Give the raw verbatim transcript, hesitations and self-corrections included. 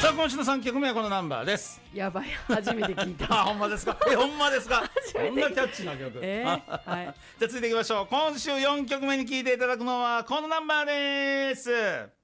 さあ今週のさんきょくめはこのナンバーです。 やばい、初めて聞いた。 あ、ほんまですか。え、ほんまですか。 初めてこんなキャッチーな曲。 えーはい、 じゃあ続いていきましょう。今週よんきょくめに聴いていただくのはこのナンバーです。